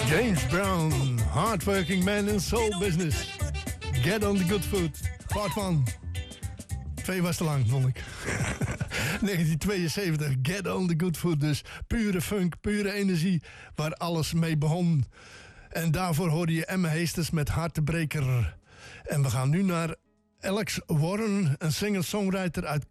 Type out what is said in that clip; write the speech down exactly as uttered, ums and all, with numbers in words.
James Brown, hardworking man in soul business. Get on the good foot. Part one. Twee was te lang, vond ik. negentien tweeënzeventig, Get on the good foot. Dus pure funk, pure energie, waar alles mee begon. En daarvoor hoorde je Emma Heesters met Hartebreker. En we gaan nu naar Alex Warren, een singer-songwriter uit